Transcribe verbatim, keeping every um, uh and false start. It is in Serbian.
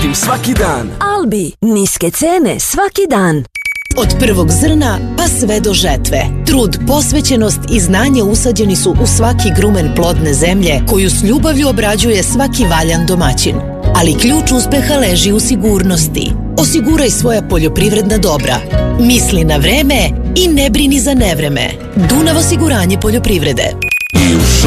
Međutim, svaki dan Albi, niske cene svaki dan. Od prvog zrna pa sve do žetve. Trud, posvećenost i znanje usađeni su u svaki grumen plodne zemlje koju s ljubavlju obrađuje svaki valjan domaćin. Ali ključ uspeha leži u sigurnosti. Osiguraj svoja poljoprivredna dobra. Misli na vreme i ne brini za nevreme. Dunav osiguranje poljoprivrede. I u